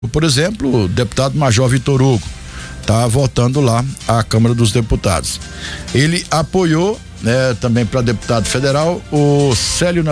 Por exemplo, o deputado Major Vitor Hugo está voltando lá à Câmara dos Deputados. Ele apoiou, né, também para deputado federal, o Célio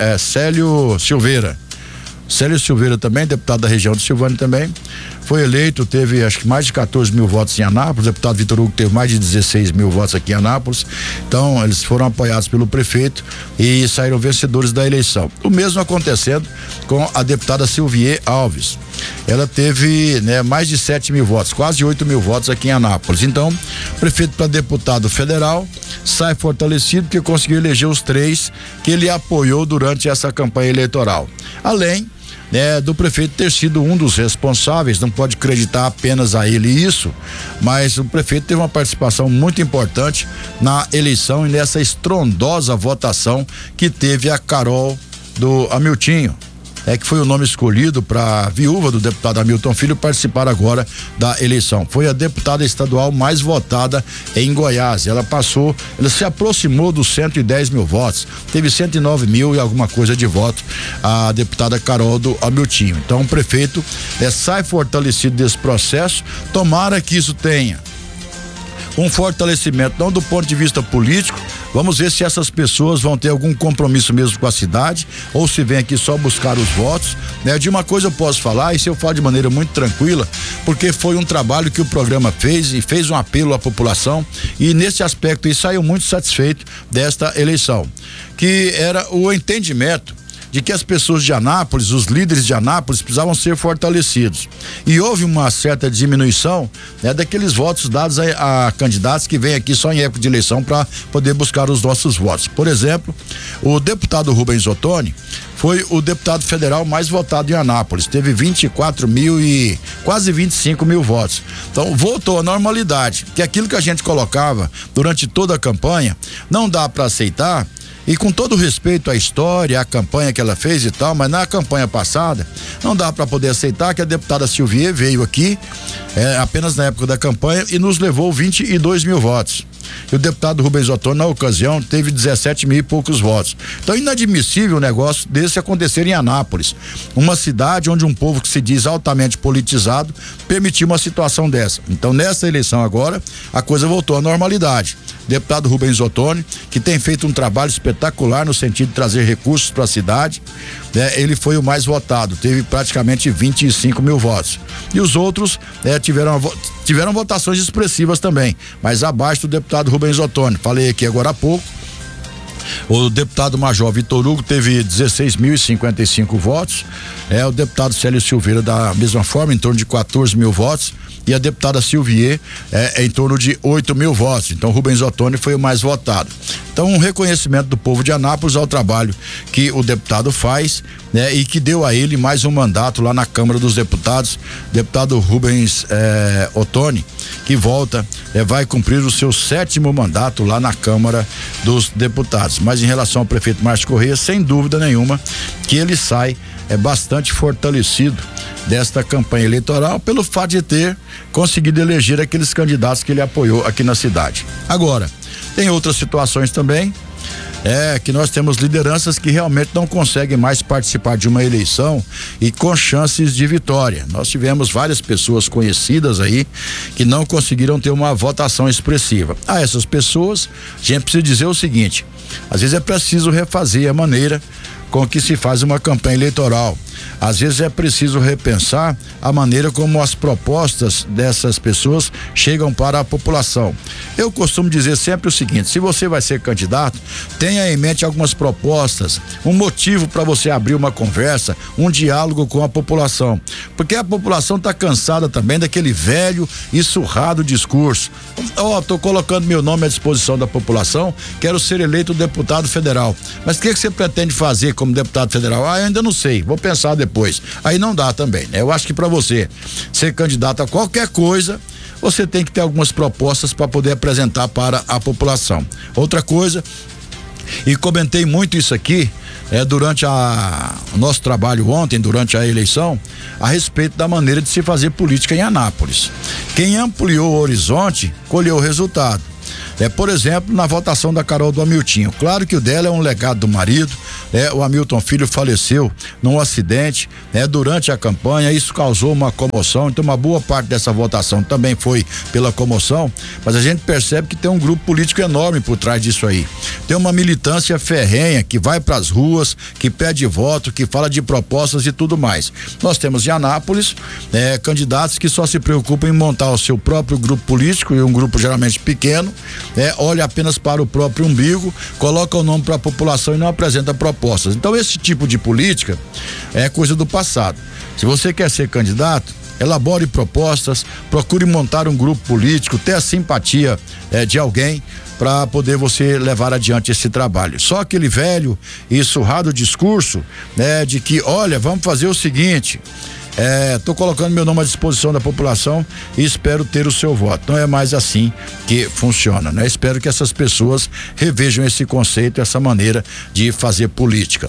Silveira. Célio Silveira também, deputado da região de Silvânia também, foi eleito, teve acho que mais de 14 mil votos em Anápolis. O deputado Vitor Hugo teve mais de 16 mil votos aqui em Anápolis. Então eles foram apoiados pelo prefeito e saíram vencedores da eleição. O mesmo acontecendo com a deputada Silvier Alves. Ela teve, né, mais de 7 mil votos, quase 8 mil votos aqui em Anápolis. Então, o prefeito para deputado federal sai fortalecido porque conseguiu eleger os 3 que ele apoiou durante essa campanha eleitoral. Além, né, do prefeito ter sido um dos responsáveis, não pode acreditar apenas a ele isso, mas o prefeito teve uma participação muito importante na eleição e nessa estrondosa votação que teve a Carol do Amiltinho, que foi o nome escolhido para a viúva do deputado Hamilton Filho participar agora da eleição. Foi a deputada estadual mais votada em Goiás. Ela se aproximou dos 110 mil votos, teve 109 mil e alguma coisa de voto, a deputada Carol do Hamiltinho. Então o prefeito sai fortalecido desse processo. Tomara que isso tenha um fortalecimento, não do ponto de vista político. Vamos ver se essas pessoas vão ter algum compromisso mesmo com a cidade ou se vem aqui só buscar os votos, né? De uma coisa eu posso falar, e se eu falo de maneira muito tranquila, porque foi um trabalho que o programa fez e fez um apelo à população, e nesse aspecto ele saiu muito satisfeito desta eleição, que era o entendimento de que as pessoas de Anápolis, os líderes de Anápolis, precisavam ser fortalecidos. E houve uma certa diminuição, né, daqueles votos dados a candidatos que vêm aqui só em época de eleição para poder buscar os nossos votos. Por exemplo, o deputado Rubens Ottoni foi o deputado federal mais votado em Anápolis, teve 24 mil e quase 25 mil votos. Então voltou à normalidade, que aquilo que a gente colocava durante toda a campanha não dá para aceitar. E com todo respeito à história, à campanha que ela fez e tal, mas na campanha passada não dá para poder aceitar que a deputada Silvier veio aqui apenas na época da campanha e nos levou 22 mil votos. E o deputado Rubens Ottoni, na ocasião, teve 17 mil e poucos votos. Então, inadmissível um negócio desse acontecer em Anápolis, uma cidade onde um povo que se diz altamente politizado permitiu uma situação dessa. Então, nessa eleição agora, a coisa voltou à normalidade. Deputado Rubens Ottoni, que tem feito um trabalho espetacular no sentido de trazer recursos para a cidade, né? Ele foi o mais votado, teve praticamente 25 mil votos. E os outros tiveram votações expressivas também, mas abaixo do deputado Rubens Ottoni. Falei aqui agora há pouco. O deputado Major Vitor Hugo teve 16.055 votos, o deputado Célio Silveira da mesma forma, em torno de 14 mil votos, e a deputada Silvier em torno de 8 mil votos. Então Rubens Ottoni foi o mais votado. Então um reconhecimento do povo de Anápolis ao trabalho que o deputado faz, né? E que deu a ele mais um mandato lá na Câmara dos Deputados. Deputado Rubens Ottoni, que volta, vai cumprir o seu 7º mandato lá na Câmara dos Deputados. Mas em relação ao prefeito Márcio Corrêa, sem dúvida nenhuma que ele sai bastante fortalecido desta campanha eleitoral pelo fato de ter conseguido eleger aqueles candidatos que ele apoiou aqui na cidade. Agora, tem outras situações também, que nós temos lideranças que realmente não conseguem mais participar de uma eleição e com chances de vitória. Nós tivemos várias pessoas conhecidas aí que não conseguiram ter uma votação expressiva. A essas pessoas, a gente precisa dizer o seguinte: às vezes é preciso refazer a maneira com que se faz uma campanha eleitoral. Às vezes é preciso repensar a maneira como as propostas dessas pessoas chegam para a população. Eu costumo dizer sempre o seguinte: se você vai ser candidato, tenha em mente algumas propostas, um motivo para você abrir uma conversa, um diálogo com a população, porque a população está cansada também daquele velho e surrado discurso. Tô colocando meu nome à disposição da população, quero ser eleito deputado federal. Mas o que você pretende fazer como deputado federal? Eu ainda não sei, vou pensar depois. Aí não dá também, né? Eu acho que para você ser candidato a qualquer coisa, você tem que ter algumas propostas para poder apresentar para a população. Outra coisa, e comentei muito isso aqui durante o nosso trabalho ontem, durante a eleição, a respeito da maneira de se fazer política em Anápolis. Quem ampliou o horizonte colheu o resultado. Por exemplo, na votação da Carol do Amiltinho. Claro que o dela é um legado do marido, o Hamilton Filho faleceu num acidente, durante a campanha. Isso causou uma comoção, então uma boa parte dessa votação também foi pela comoção, mas a gente percebe que tem um grupo político enorme por trás disso aí. Tem uma militância ferrenha que vai para as ruas, que pede voto, que fala de propostas e tudo mais. Nós temos em Anápolis candidatos que só se preocupam em montar o seu próprio grupo político, e um grupo geralmente pequeno, olha apenas para o próprio umbigo, coloca o nome para a população e não apresenta propostas. Então esse tipo de política é coisa do passado. Se você quer ser candidato, elabore propostas, procure montar um grupo político, ter a simpatia de alguém para poder você levar adiante esse trabalho. Só aquele velho e surrado discurso, de que, olha, vamos fazer o seguinte, tô colocando meu nome à disposição da população e espero ter o seu voto. Não é mais assim que funciona, né? Espero que essas pessoas revejam esse conceito, essa maneira de fazer política.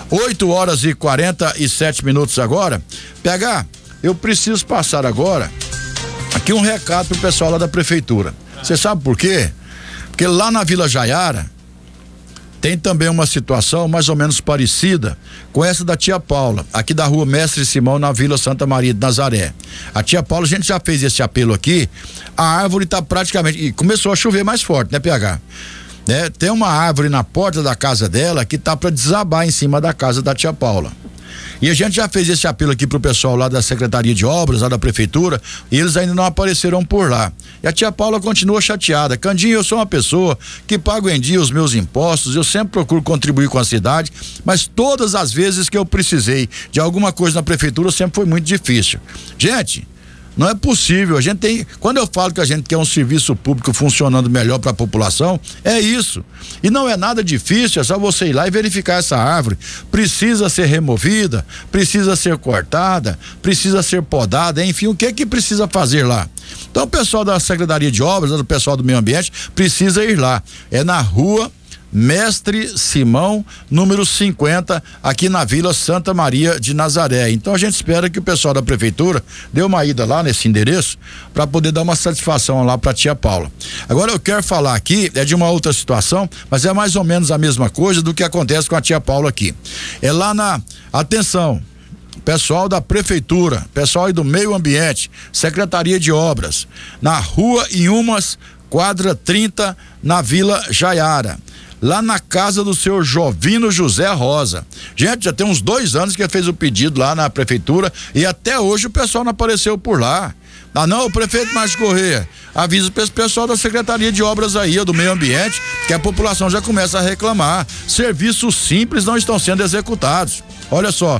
8h47 agora. PH, eu preciso passar agora aqui um recado pro pessoal lá da prefeitura. Você sabe por quê? Porque lá na Vila Jaiara tem também uma situação mais ou menos parecida com essa da tia Paula, aqui da rua Mestre Simão, na Vila Santa Maria de Nazaré. A tia Paula, a gente já fez esse apelo aqui, a árvore tá praticamente, e começou a chover mais forte, né, PH? Tem uma árvore na porta da casa dela que tá para desabar em cima da casa da tia Paula. E a gente já fez esse apelo aqui pro pessoal lá da Secretaria de Obras, lá da Prefeitura, e eles ainda não apareceram por lá. E a tia Paula continua chateada. Candinho, eu sou uma pessoa que pago em dia os meus impostos, eu sempre procuro contribuir com a cidade, mas todas as vezes que eu precisei de alguma coisa na Prefeitura sempre foi muito difícil. Gente, não é possível, quando eu falo que a gente quer um serviço público funcionando melhor para a população, é isso. E não é nada difícil, é só você ir lá e verificar essa árvore. Precisa ser removida, precisa ser cortada, precisa ser podada, enfim, o que precisa fazer lá? Então o pessoal da Secretaria de Obras, o pessoal do Meio Ambiente, precisa ir lá. É na rua Mestre Simão, número 50, aqui na Vila Santa Maria de Nazaré. Então a gente espera que o pessoal da prefeitura dê uma ida lá nesse endereço para poder dar uma satisfação lá para tia Paula. Agora eu quero falar aqui de uma outra situação, mas é mais ou menos a mesma coisa do que acontece com a tia Paula aqui. É lá atenção, pessoal da prefeitura, pessoal aí do Meio Ambiente, Secretaria de Obras, na rua Inhumas, quadra 30, na Vila Jaiara, lá na casa do senhor Jovino José Rosa. Gente, já tem uns 2 anos que ele fez o pedido lá na prefeitura e até hoje o pessoal não apareceu por lá. Não, o prefeito Márcio Corrêa, avisa para esse pessoal da Secretaria de Obras aí, do Meio Ambiente, que a população já começa a reclamar. Serviços simples não estão sendo executados. Olha só,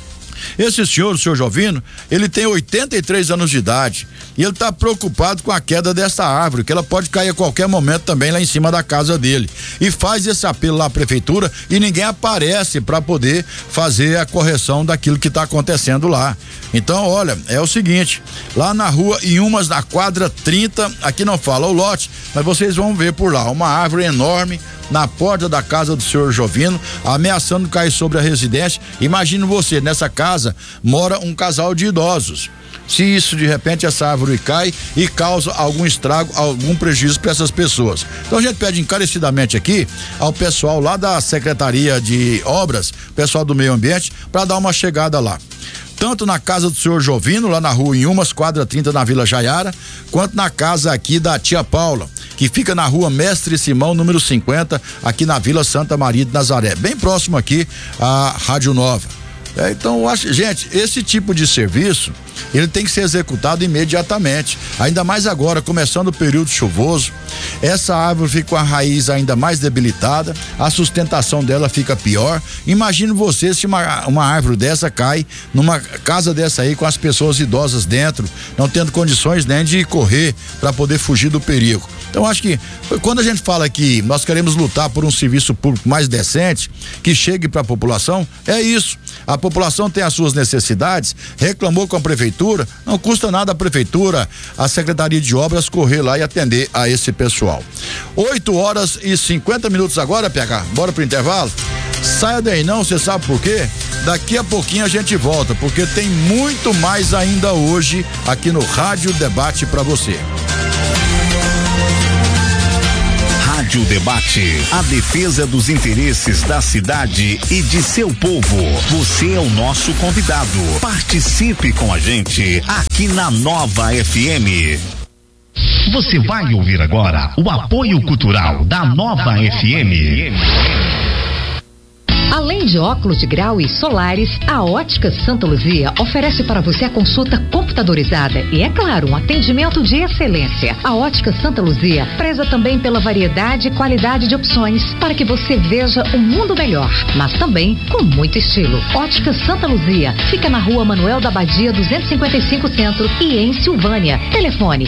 esse senhor, o senhor Jovino, ele tem 83 anos de idade e ele está preocupado com a queda dessa árvore, que ela pode cair a qualquer momento também lá em cima da casa dele. E faz esse apelo lá à prefeitura e ninguém aparece para poder fazer a correção daquilo que está acontecendo lá. Então, olha, é o seguinte, lá na rua Inhumas, na quadra 30, aqui não fala o lote, mas vocês vão ver por lá, uma árvore enorme na porta da casa do senhor Jovino, ameaçando cair sobre a residência. Imagine você, nessa casa mora um casal de idosos. Se isso, de repente, essa árvore cai e causa algum estrago, algum prejuízo para essas pessoas. Então a gente pede encarecidamente aqui ao pessoal lá da Secretaria de Obras, pessoal do Meio Ambiente, para dar uma chegada lá. Tanto na casa do senhor Jovino, lá na rua Inhumas, quadra 30, na Vila Jaiara, quanto na casa aqui da tia Paula, que fica na rua Mestre Simão, número 50, aqui na Vila Santa Maria de Nazaré, bem próximo aqui à Rádio Nova. Então, eu acho, gente, esse tipo de serviço, ele tem que ser executado imediatamente, ainda mais agora, começando o período chuvoso. Essa árvore fica com a raiz ainda mais debilitada, a sustentação dela fica pior. Imagine você se uma árvore dessa cai numa casa dessa aí, com as pessoas idosas dentro, não tendo condições nem de correr para poder fugir do perigo. Então acho que quando a gente fala que nós queremos lutar por um serviço público mais decente, que chegue para a população, é isso. A população tem as suas necessidades, reclamou com a prefeitura, não custa nada a prefeitura, a Secretaria de Obras correr lá e atender a esse pessoal. 8h50 agora, PH, bora pro intervalo? Saia daí não, você sabe por quê? Daqui a pouquinho a gente volta, porque tem muito mais ainda hoje aqui no Rádio Debate para você. Rádio Rádio Debate, a defesa dos interesses da cidade e de seu povo. Você é o nosso convidado. Participe com a gente aqui na Nova FM. Você vai ouvir agora o apoio cultural da Nova FM. Além de óculos de grau e solares, a Ótica Santa Luzia oferece para você a consulta computadorizada e, é claro, um atendimento de excelência. A Ótica Santa Luzia preza também pela variedade e qualidade de opções para que você veja um mundo melhor, mas também com muito estilo. Ótica Santa Luzia fica na Rua Manuel da Badia 255 Centro e em Silvânia. Telefone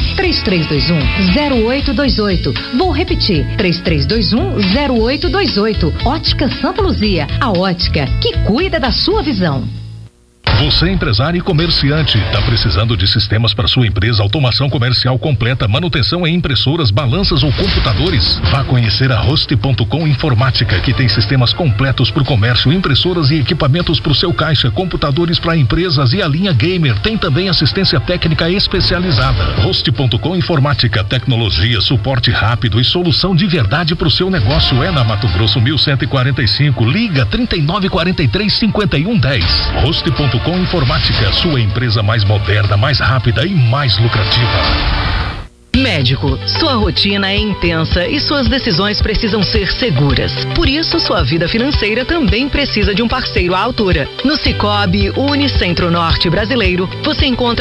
3321-0828. Vou repetir, 3321-0828. Ótica Santa Luzia, a ótica que cuida da sua visão. Você, empresário e comerciante, está precisando de sistemas para sua empresa, automação comercial completa, manutenção em impressoras, balanças ou computadores? Vá conhecer a Host.com Informática, que tem sistemas completos para o comércio, impressoras e equipamentos para o seu caixa, computadores para empresas e a linha gamer. Tem também assistência técnica especializada. Host.com Informática, tecnologia, suporte rápido e solução de verdade para o seu negócio. É na Mato Grosso 1145. Liga 3943-5110. Host.com Informática, sua empresa mais moderna, mais rápida e mais lucrativa. Médico, sua rotina é intensa e suas decisões precisam ser seguras. Por isso, sua vida financeira também precisa de um parceiro à altura. No Sicoob Unicentro Norte Brasileiro, você encontra